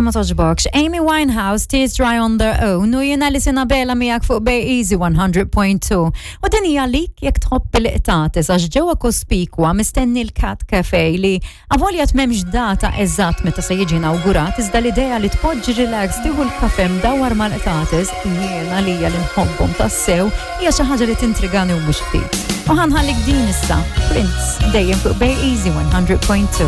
ma toġbokx. Amy Winehouse, Tears Dry on Their Own, u jena li sina bela miegħek fuq Bay Easy 100.2. U din hija lik jekk tħobb il-qtates għax ġewwa Kospikwa mistenni l-Cat Cafe li avolja m'hemmx data eżatt meta se jiġi inawgurat, iżda l-idea li tpoġġi relax tieħu l-kafe mdawwar mal-qtates jiena li hija li nħobbhom tassew hija xi ħaġa li tintrigani u mhux ftit. U ħanħallik din issa, Prince, dejjem fuq Bay Easy 100.2.